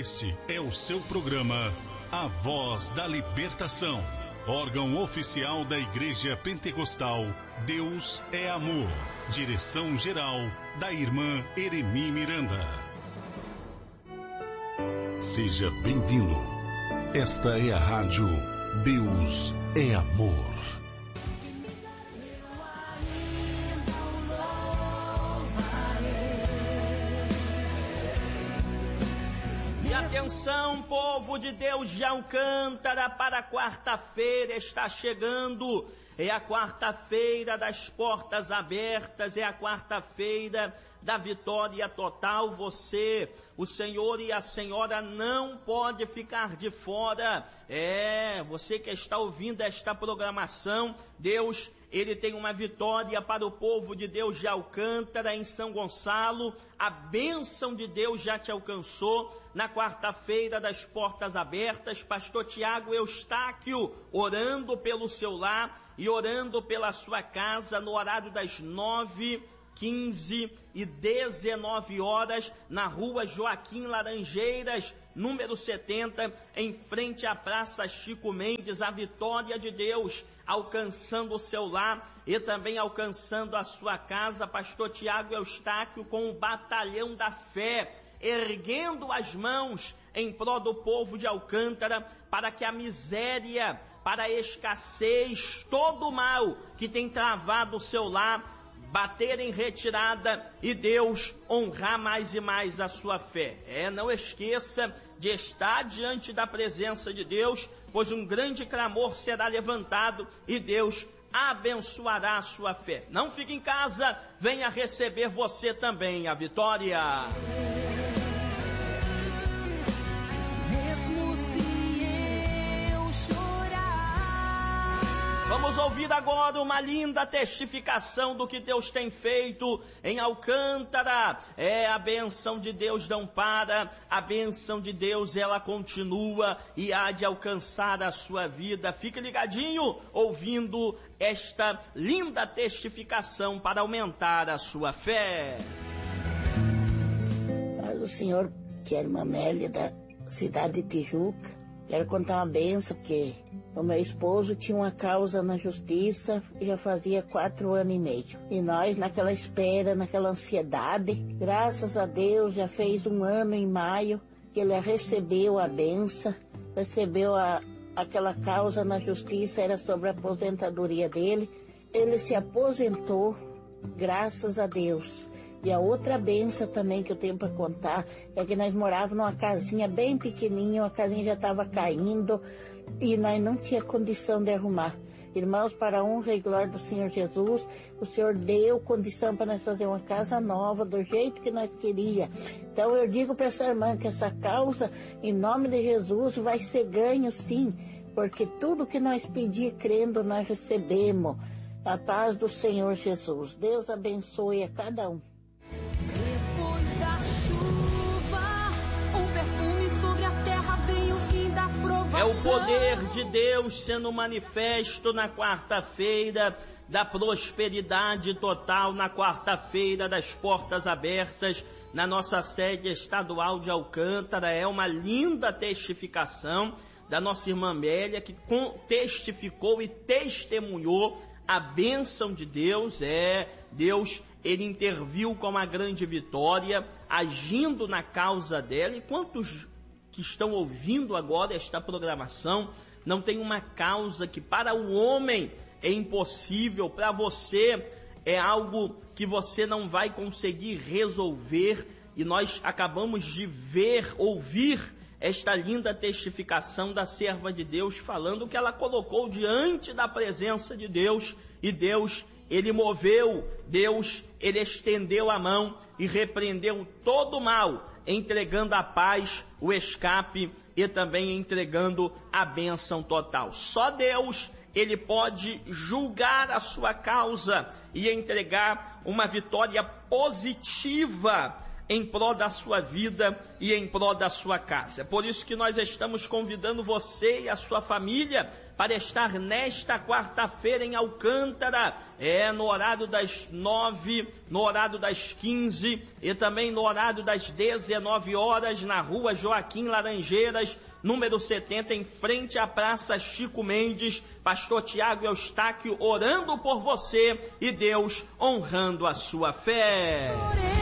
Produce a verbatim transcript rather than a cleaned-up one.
Este é o seu programa A Voz da Libertação, órgão oficial da Igreja Pentecostal Deus é Amor. Direção-geral da irmã Eremi Miranda. Seja bem-vindo. Esta é a rádio Deus é Amor. Atenção, povo de Deus de Alcântara, para a quarta-feira está chegando. É a quarta-feira das portas abertas, é a quarta-feira da vitória total. Você, o senhor e a senhora não pode ficar de fora. É, você que está ouvindo esta programação, Deus, Ele tem uma vitória para o povo de Deus de Alcântara, em São Gonçalo. A bênção de Deus já te alcançou na quarta-feira das portas abertas. Pastor Tiago Eustáquio orando pelo seu lar e orando pela sua casa no horário das nove, quinze e dezenove horas, na rua Joaquim Laranjeiras, número setenta, em frente à Praça Chico Mendes. A vitória de Deus alcançando o seu lar e também alcançando a sua casa. Pastor Tiago Eustáquio com o Batalhão da Fé, erguendo as mãos em prol do povo de Alcântara, para que a miséria, para a escassez, todo o mal que tem travado o seu lar, bater em retirada e Deus honrar mais e mais a sua fé. É, não esqueça de estar diante da presença de Deus, pois um grande clamor será levantado e Deus abençoará a sua fé. Não fique em casa, venha receber você também a vitória. Vamos ouvir agora uma linda testificação do que Deus tem feito em Alcântara. É, a bênção de Deus não para, a bênção de Deus ela continua e há de alcançar a sua vida. Fique ligadinho ouvindo esta linda testificação para aumentar a sua fé. Mas o senhor, que é a irmã Amélia da cidade de Tijuca, quero contar uma benção, porque o meu esposo tinha uma causa na justiça, já fazia quatro anos e meio. E nós, naquela espera, naquela ansiedade, graças a Deus, já fez um ano em maio que ele recebeu a benção, recebeu a, aquela causa na justiça, era sobre a aposentadoria dele. Ele se aposentou, graças a Deus. E a outra benção também que eu tenho para contar é que nós morávamos numa casinha bem pequenininha, a casinha já estava caindo e nós não tinha condição de arrumar. Irmãos, para a honra e glória do Senhor Jesus, o Senhor deu condição para nós fazer uma casa nova, do jeito que nós queríamos. Então eu digo para essa irmã que essa causa, em nome de Jesus, vai ser ganho sim, porque tudo que nós pedimos crendo, nós recebemos. A paz do Senhor Jesus. Deus abençoe a cada um. Depois da chuva, um perfume sobre a terra, vem o fim da provação. É o poder de Deus sendo manifesto na quarta-feira da prosperidade total, na quarta-feira das portas abertas, na nossa sede estadual de Alcântara. É uma linda testificação da nossa irmã Amélia, que testificou e testemunhou a bênção de Deus. É, Deus, Ele interviu com uma grande vitória, agindo na causa dela. E quantos que estão ouvindo agora esta programação não tem uma causa que para o homem é impossível, para você é algo que você não vai conseguir resolver? E nós acabamos de ver, ouvir esta linda testificação da serva de Deus, falando que ela colocou diante da presença de Deus, e Deus, Ele moveu, Deus, Ele estendeu a mão e repreendeu todo o mal, entregando a paz, o escape e também entregando a bênção total. Só Deus, Ele pode julgar a sua causa e entregar uma vitória positiva em prol da sua vida e em prol da sua casa. É por isso que nós estamos convidando você e a sua família para estar nesta quarta-feira em Alcântara, é no horário das nove, no horário das quinze e também no horário das dezenove horas, na rua Joaquim Laranjeiras, número setenta, em frente à Praça Chico Mendes. Pastor Tiago Eustáquio orando por você e Deus honrando a sua fé.